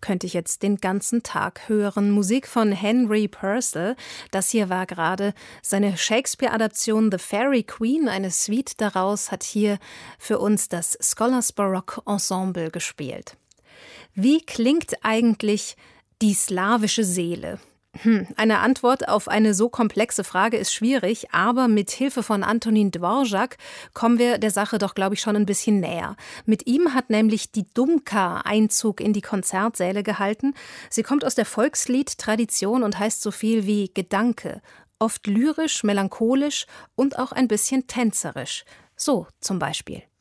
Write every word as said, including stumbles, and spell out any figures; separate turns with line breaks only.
könnte ich jetzt den ganzen Tag hören. Musik von Henry Purcell. Das hier war gerade seine Shakespeare-Adaption The Fairy Queen. Eine Suite daraus hat hier für uns das Scholars Baroque Ensemble gespielt. Wie klingt eigentlich die slawische Seele? Hm, eine Antwort auf eine so komplexe Frage ist schwierig, aber mit Hilfe von Antonín Dvořák kommen wir der Sache doch, glaube ich, schon ein bisschen näher. Mit ihm hat nämlich die Dumka Einzug in die Konzertsäle gehalten. Sie kommt aus der Volksliedtradition und heißt so viel wie Gedanke, oft lyrisch, melancholisch und auch ein bisschen tänzerisch. So zum Beispiel.